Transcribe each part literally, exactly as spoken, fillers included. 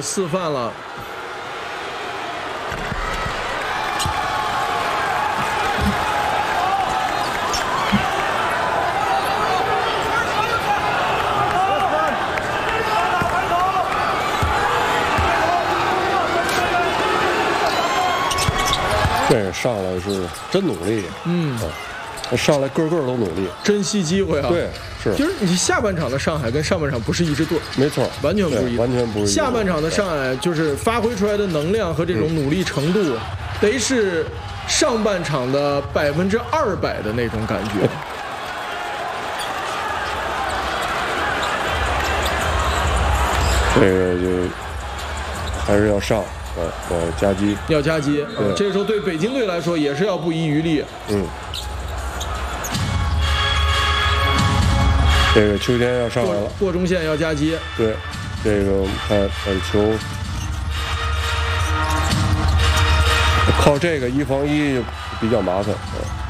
四犯了。 这上来是真努力， 嗯， 啊、上来个个都努力， 珍惜机会啊。 对，是， 就是你下半场的上海跟上半场不是一支队， 没错， 完全不是一， 完全不是一。 下半场的上海就是发挥出来的能量和这种努力程度，嗯、得是上半场的百分之二百的那种感觉。 这个就还是要上。呃呃，夹击要夹击啊！这时候对北京队来说也是要不遗余力。 嗯，这个秋天要上来了， 过中线要夹击。 对，这个我们看看球，靠这个一防一就比较麻烦。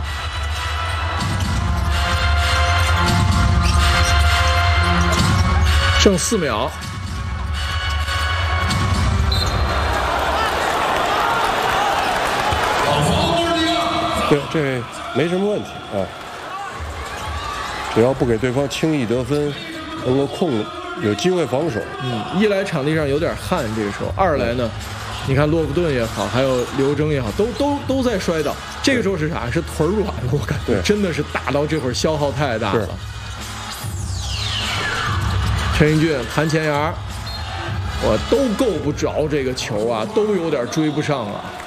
剩四秒。 对，这没什么问题啊，只要不给对方轻易得分，能够控有机会防守。 嗯，一来场地上有点汗，这个时候；二来呢，你看洛夫顿也好，还有刘铮也好，都都都在摔倒。这个时候是啥？是腿软了，我感觉真的是打到这会儿消耗太大了。陈英俊弹前沿，我都够不着这个球啊，都有点追不上了。